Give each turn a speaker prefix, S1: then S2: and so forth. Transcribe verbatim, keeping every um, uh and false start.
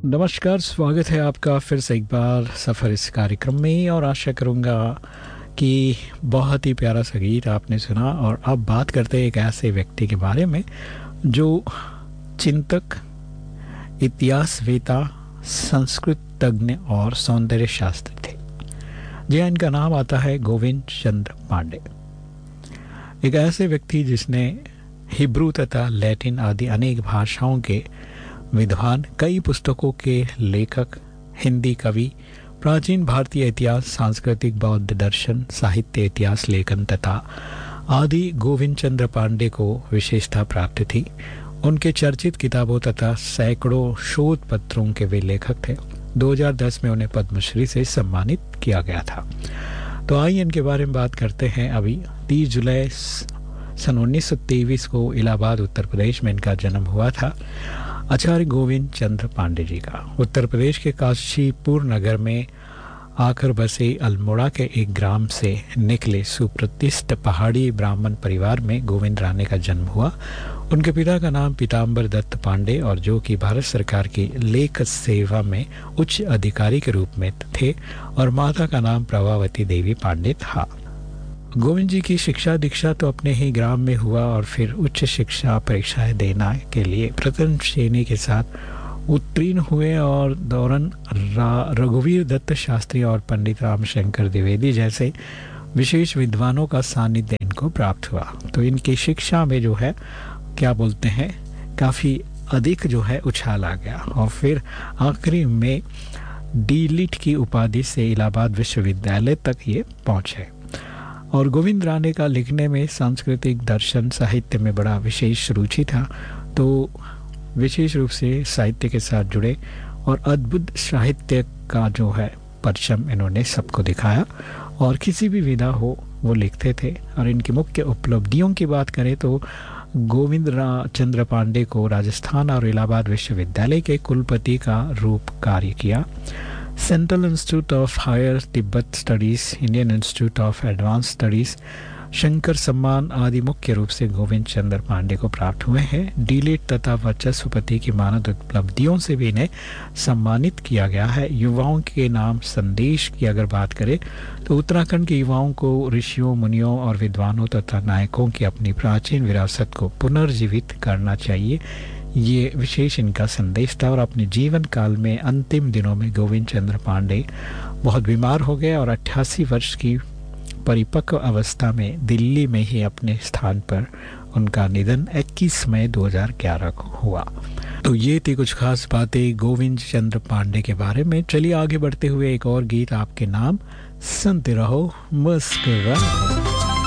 S1: नमस्कार, स्वागत है आपका फिर से एक बार सफ़र इस कार्यक्रम में। और आशा करूँगा कि बहुत ही प्यारा सा गीत आपने सुना। और अब बात करते हैं एक ऐसे व्यक्ति के बारे में जो चिंतक, इतिहासवेता, संस्कृत तज्ञ और सौंदर्य शास्त्री थे। जी हाँ, इनका नाम आता है गोविंद चंद्र पांडे। एक ऐसे व्यक्ति जिसने हिब्रू तथा लैटिन आदि अनेक भाषाओं के विद्वान, कई पुस्तकों के लेखक, हिंदी कवि, प्राचीन भारतीय इतिहास, सांस्कृतिक, बौद्ध दर्शन, साहित्य, इतिहास लेखन तथा आदि गोविंद चंद्र पांडे को विशेषता प्राप्त थी। उनके चर्चित किताबों तथा सैकड़ों शोध पत्रों के वे लेखक थे। दो हज़ार दस में उन्हें पद्मश्री से सम्मानित किया गया था। तो आइए इनके बारे में बात करते हैं। अभी तीस जुलाई सन उन्नीस सौ तेईस को इलाहाबाद उत्तर प्रदेश में इनका जन्म हुआ था। आचार्य गोविंद चंद्र पांडे जी का उत्तर प्रदेश के काशीपुर नगर में आकर बसे अल्मोड़ा के एक ग्राम से निकले सुप्रतिष्ठित पहाड़ी ब्राह्मण परिवार में गोविंद राणे का जन्म हुआ। उनके पिता का नाम पीताम्बर दत्त पांडे और जो कि भारत सरकार की लेख सेवा में उच्च अधिकारी के रूप में थे, और माता का नाम प्रभावती देवी पांडे था। गोविंद जी की शिक्षा दीक्षा तो अपने ही ग्राम में हुआ और फिर उच्च शिक्षा परीक्षाएं देना के लिए प्रथम श्रेणी के साथ उत्तीर्ण हुए और दौरान रघुवीर दत्त शास्त्री और पंडित रामशंकर द्विवेदी जैसे विशेष विद्वानों का सानिध्य इनको प्राप्त हुआ। तो इनकी शिक्षा में जो है क्या बोलते हैं काफ़ी अधिक जो है उछाल आ गया और फिर आखिरी में डी लिट की उपाधि से इलाहाबाद विश्वविद्यालय तक ये पहुँचे। और गोविंद राणे का लिखने में सांस्कृतिक, दर्शन, साहित्य में बड़ा विशेष रुचि था। तो विशेष रूप से साहित्य के साथ जुड़े और अद्भुत साहित्य का जो है परचम इन्होंने सबको दिखाया और किसी भी विधा हो वो लिखते थे। और इनकी मुख्य उपलब्धियों की बात करें तो गोविंद चंद्र पांडे को राजस्थान और इलाहाबाद विश्वविद्यालय के कुलपति का रूप कार्य किया। Central institute of higher Tibet studies, Indian institute of advance studies, Shankar सम्मान आदि मुख्य रूप से गोविंद चंद्र पांडे को प्राप्त हुए हैं। डीलिट तथा वर्चस्वपति की मानद उपलब्धियों से भी इन्हें सम्मानित किया गया है। युवाओं के नाम संदेश की अगर बात करें तो उत्तराखंड के युवाओं को ऋषियों, मुनियों और विद्वानों तथा नायकों की अपनी प्राचीन विरासत को पुनर्जीवित करना चाहिए, ये विशेष इनका संदेश था। और अपने जीवन काल में अंतिम दिनों में गोविंद चंद्र पांडे बहुत बीमार हो गए और अट्ठासी वर्ष की परिपक्व अवस्था में दिल्ली में ही अपने स्थान पर उनका निधन इक्कीस मई दो हज़ार ग्यारह को हुआ। तो ये थी कुछ खास बातें गोविंद चंद्र पांडे के बारे में। चलिए आगे बढ़ते हुए एक और गीत आपके नाम सुनते रहो मुस्कुराते।